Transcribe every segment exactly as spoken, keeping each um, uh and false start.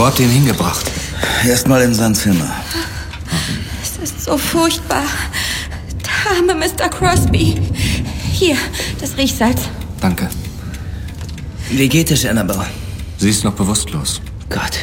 Wo habt ihr ihn hingebracht? Erstmal in sein Zimmer. Es ist so furchtbar. Der arme Mister Crosby. Hier, das Riechsalz. Danke. Wie geht es, Annabelle? Sie ist noch bewusstlos. Gott,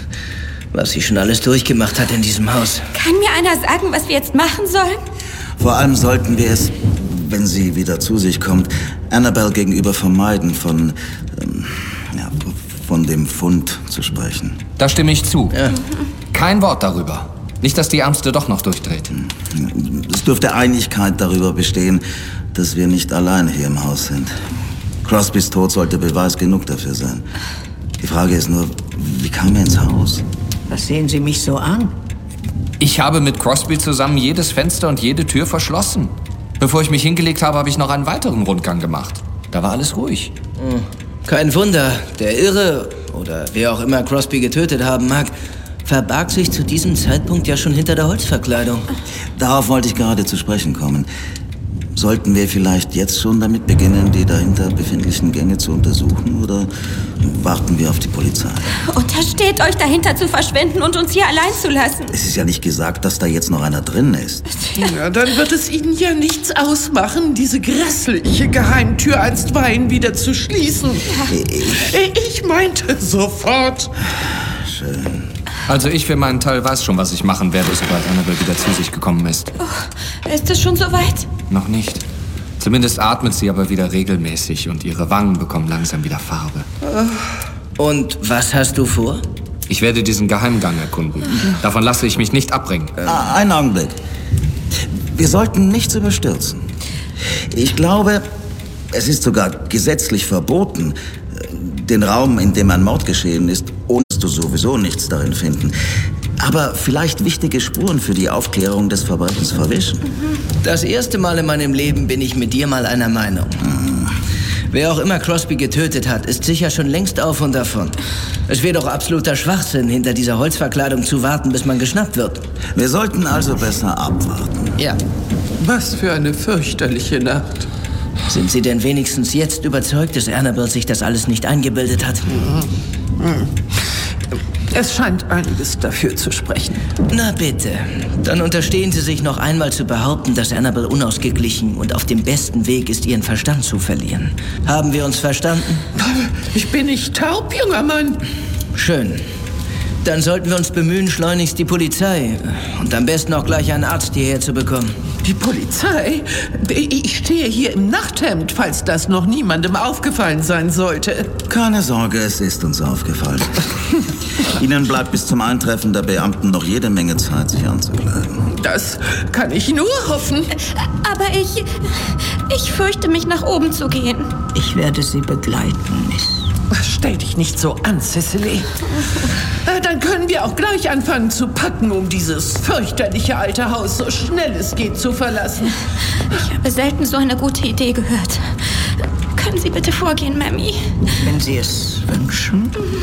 was sie schon alles durchgemacht hat in diesem Haus. Kann mir einer sagen, was wir jetzt machen sollen? Vor allem sollten wir es, wenn sie wieder zu sich kommt, Annabelle gegenüber vermeiden, von, ähm, ja, von dem Fund zu sprechen. Da stimme ich zu. Ja. Kein Wort darüber. Nicht, dass die Ärmste doch noch durchdreht. Es dürfte Einigkeit darüber bestehen, dass wir nicht alleine hier im Haus sind. Crosbys Tod sollte Beweis genug dafür sein. Die Frage ist nur, wie kam er ins Haus? Was sehen Sie mich so an? Ich habe mit Crosby zusammen jedes Fenster und jede Tür verschlossen. Bevor ich mich hingelegt habe, habe ich noch einen weiteren Rundgang gemacht. Da war alles ruhig. Kein Wunder, der Irre oder wer auch immer Crosby getötet haben mag, verbarg sich zu diesem Zeitpunkt ja schon hinter der Holzverkleidung. Darauf wollte ich gerade zu sprechen kommen. Sollten wir vielleicht jetzt schon damit beginnen, die dahinter befindlichen Gänge zu untersuchen, oder warten wir auf die Polizei? Untersteht euch, dahinter zu verschwinden und uns hier allein zu lassen. Es ist ja nicht gesagt, dass da jetzt noch einer drin ist. Ja, dann wird es Ihnen ja nichts ausmachen, diese grässliche Geheimtür einstweilen wieder zu schließen. Ich, ich meinte sofort. Schön. Also ich für meinen Teil weiß schon, was ich machen werde, sobald Annabelle wieder zu sich gekommen ist. Oh, ist es schon soweit? Noch nicht. Zumindest atmet sie aber wieder regelmäßig und ihre Wangen bekommen langsam wieder Farbe. Und was hast du vor? Ich werde diesen Geheimgang erkunden. Davon lasse ich mich nicht abbringen. Ah, einen Augenblick. Wir sollten nichts überstürzen. Ich glaube, es ist sogar gesetzlich verboten, den Raum, in dem ein Mord geschehen ist, ohne dass du sowieso nichts darin finden. Aber vielleicht wichtige Spuren für die Aufklärung des Verbrechens verwischen. Das erste Mal in meinem Leben bin ich mit dir mal einer Meinung. Mhm. Wer auch immer Crosby getötet hat, ist sicher schon längst auf und davon. Es wäre doch absoluter Schwachsinn, hinter dieser Holzverkleidung zu warten, bis man geschnappt wird. Wir sollten also besser abwarten. Ja. Was für eine fürchterliche Nacht. Sind Sie denn wenigstens jetzt überzeugt, dass Annabelle sich das alles nicht eingebildet hat? Es scheint einiges dafür zu sprechen. Na bitte. Dann unterstehen Sie sich noch einmal zu behaupten, dass Annabelle unausgeglichen und auf dem besten Weg ist, ihren Verstand zu verlieren. Haben wir uns verstanden? Ich bin nicht taub, junger Mann. Schön. Dann sollten wir uns bemühen, schleunigst die Polizei und am besten auch gleich einen Arzt hierher zu bekommen. Die Polizei? Ich stehe hier im Nachthemd, falls das noch niemandem aufgefallen sein sollte. Keine Sorge, es ist uns aufgefallen. Ihnen bleibt bis zum Eintreffen der Beamten noch jede Menge Zeit, sich anzukleiden. Das kann ich nur hoffen. Aber ich... Ich fürchte mich, nach oben zu gehen. Ich werde Sie begleiten, Miss. Stell dich nicht so an, Cicely. Dann können wir auch gleich anfangen zu packen, um dieses fürchterliche alte Haus so schnell es geht zu verlassen. Ich habe selten so eine gute Idee gehört. Können Sie bitte vorgehen, Mammy? Wenn Sie es wünschen.